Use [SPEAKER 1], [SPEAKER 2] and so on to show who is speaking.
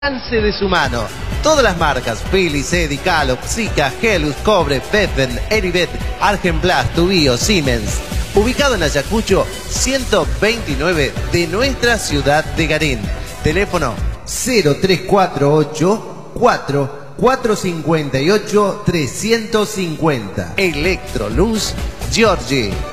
[SPEAKER 1] alcance de su mano. Todas las marcas, Philips, Eddy, Calop, Sika, Helus, Cobre, Beffen, Eribet, Argenplast, Tubío, Siemens. Ubicado en Ayacucho 129 de nuestra ciudad de Garín. Teléfono 0348 458 350. Electroluz Giorgi.